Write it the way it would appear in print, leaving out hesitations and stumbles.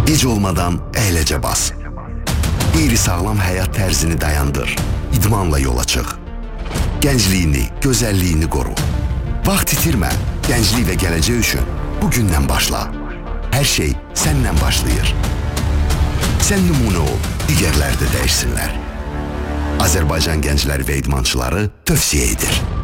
Gic olmadan əyləcə bas. Qeyri-sağlam həyat tərzini dayandır. İdmanla yola çıx. Gəncliyini, gözəlliyini qoru. Vaxt itirmə. Gənclik və gələcək üçün bugündən başla. Hər şey səndən başlayır. Sən nümunə ol, digərləri də dəyişsinlər. Azərbaycan gəncləri və idmançıları tövsiyə edir.